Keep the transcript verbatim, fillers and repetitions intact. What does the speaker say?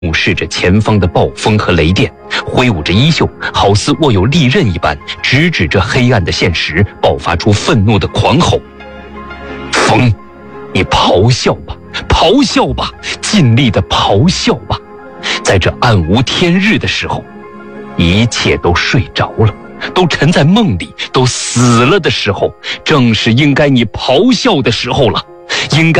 目视着前方的暴风和雷电，挥舞着衣袖，好似握有利刃一般，直指着黑暗的现实，爆发出愤怒的狂吼：风，你咆哮吧，咆哮吧，尽力的咆哮吧！在这暗无天日的时候，一切都睡着了，都沉在梦里，都死了的时候，正是应该你咆哮的时候了，应该